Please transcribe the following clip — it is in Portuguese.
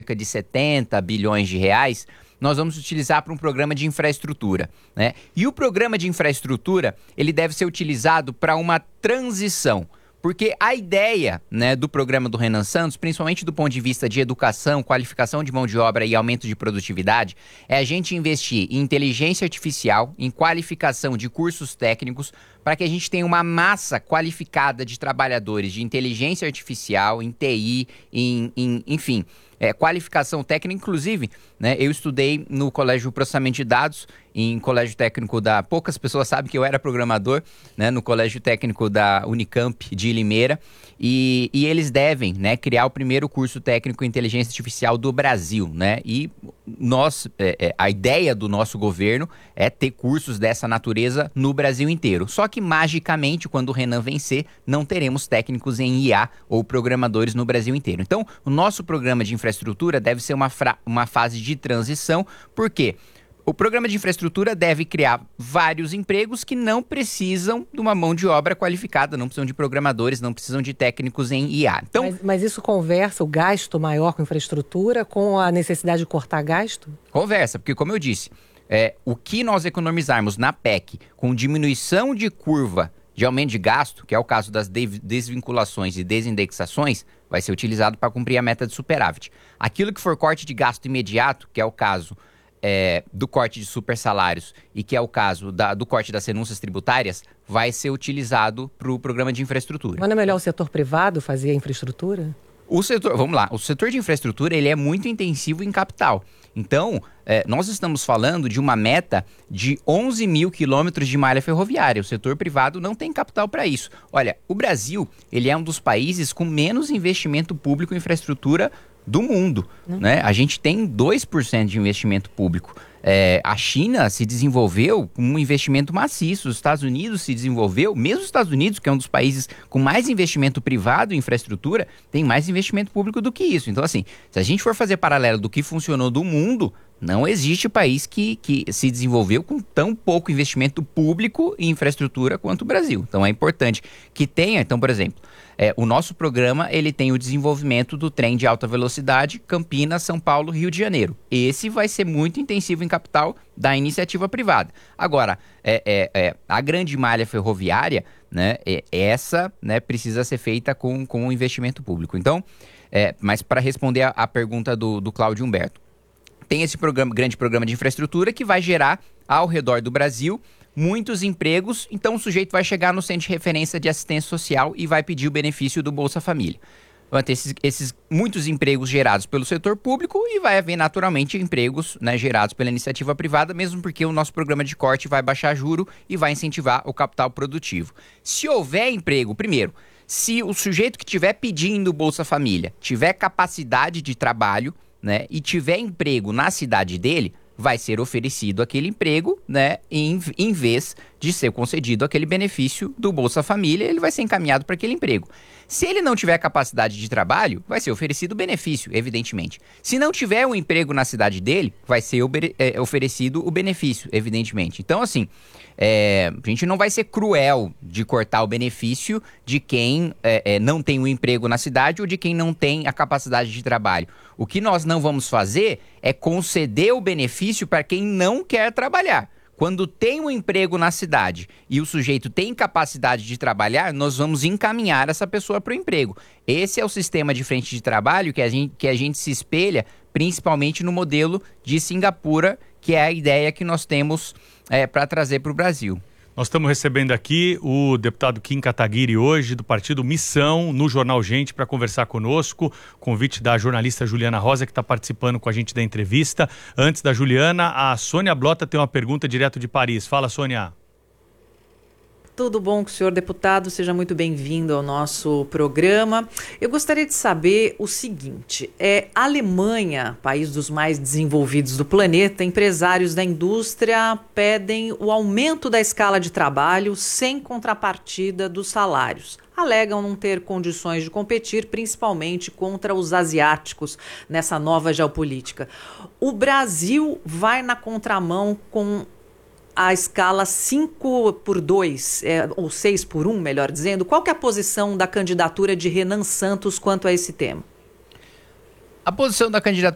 cerca de 70 bilhões de reais, nós vamos utilizar para um programa de infraestrutura, né? E o programa de infraestrutura, ele deve ser utilizado para uma transição. Porque a ideia, né, do programa do Renan Santos, principalmente do ponto de vista de educação, qualificação de mão de obra e aumento de produtividade, é a gente investir em inteligência artificial, em qualificação de cursos técnicos, para que a gente tenha uma massa qualificada de trabalhadores de inteligência artificial, em TI, enfim, qualificação técnica. Inclusive, né, eu estudei no Colégio Processamento de Dados, em colégio técnico da... Poucas pessoas sabem que eu era programador, né, no colégio técnico da Unicamp de Limeira, e eles devem, né, criar o primeiro curso técnico em inteligência artificial do Brasil, né, e a ideia do nosso governo é ter cursos dessa natureza no Brasil inteiro. Só que, magicamente, quando o Renan vencer, não teremos técnicos em IA ou programadores no Brasil inteiro. Então, o nosso programa de infraestrutura deve ser uma fase de transição, porque o programa de infraestrutura deve criar vários empregos que não precisam de uma mão de obra qualificada, não precisam de programadores, não precisam de técnicos em IA. Então, mas isso conversa o gasto maior com infraestrutura com a necessidade de cortar gasto? Conversa, porque como eu disse, o que nós economizarmos na PEC com diminuição de curva de aumento de gasto, que é o caso das desvinculações e desindexações, vai ser utilizado para cumprir a meta de superávit. Aquilo que for corte de gasto imediato, que é o caso do corte de super salários e que é o caso do corte das renúncias tributárias, vai ser utilizado para o programa de infraestrutura. Mas não é melhor o setor privado fazer a infraestrutura? O setor de infraestrutura, ele é muito intensivo em capital. Então, nós estamos falando de uma meta de 11 mil quilômetros de malha ferroviária. O setor privado não tem capital para isso. Olha, o Brasil, ele é um dos países com menos investimento público em infraestrutura do mundo, né? A gente tem 2% de investimento público. A China se desenvolveu com um investimento maciço, os Estados Unidos se desenvolveu, mesmo os Estados Unidos, que é um dos países com mais investimento privado em infraestrutura, tem mais investimento público do que isso. Então, assim, se a gente for fazer paralelo do que funcionou do mundo, não existe país que se desenvolveu com tão pouco investimento público em infraestrutura quanto o Brasil. Então, é importante que tenha, então, por exemplo, o nosso programa, ele tem o desenvolvimento do trem de alta velocidade Campinas, São Paulo, Rio de Janeiro. Esse vai ser muito intensivo em capital da iniciativa privada. Agora, a grande malha ferroviária, né, essa, né, precisa ser feita com o investimento público. Então, mas para responder a pergunta do Cláudio Humberto, tem esse grande programa de infraestrutura que vai gerar ao redor do Brasil muitos empregos, então o sujeito vai chegar no centro de referência de assistência social e vai pedir o benefício do Bolsa Família. Vai ter esses muitos empregos gerados pelo setor público e vai haver naturalmente empregos, né, gerados pela iniciativa privada, mesmo porque o nosso programa de corte vai baixar juro e vai incentivar o capital produtivo. Se houver emprego, primeiro, se o sujeito que estiver pedindo o Bolsa Família tiver capacidade de trabalho, né, e tiver emprego na cidade dele, vai ser oferecido aquele emprego, né, em vez de ser concedido aquele benefício do Bolsa Família, ele vai ser encaminhado para aquele emprego. Se ele não tiver capacidade de trabalho, vai ser oferecido o benefício, evidentemente. Se não tiver um emprego na cidade dele, vai ser oferecido o benefício, evidentemente. Então, assim, a gente não vai ser cruel de cortar o benefício de quem não tem um emprego na cidade ou de quem não tem a capacidade de trabalho. O que nós não vamos fazer é conceder o benefício para quem não quer trabalhar. Quando tem um emprego na cidade e o sujeito tem capacidade de trabalhar, nós vamos encaminhar essa pessoa para o emprego. Esse é o sistema de frente de trabalho que a gente se espelha principalmente no modelo de Singapura, que é a ideia que nós temos para trazer para o Brasil. Nós estamos recebendo aqui o deputado Kim Kataguiri hoje, do partido Missão, no Jornal Gente, para conversar conosco. Convite da jornalista Juliana Rosa, que está participando com a gente da entrevista. Antes da Juliana, a Sônia Blota tem uma pergunta direto de Paris. Fala, Sônia. Tudo bom com o senhor deputado? Seja muito bem-vindo ao nosso programa. Eu gostaria de saber o seguinte, a Alemanha, país dos mais desenvolvidos do planeta, empresários da indústria pedem o aumento da escala de trabalho sem contrapartida dos salários. Alegam não ter condições de competir, principalmente contra os asiáticos nessa nova geopolítica. O Brasil vai na contramão com a escala 5x2, ou 6x1, melhor dizendo. Qual que é a posição da candidatura de Renan Santos quanto a esse tema? A posição da candidatura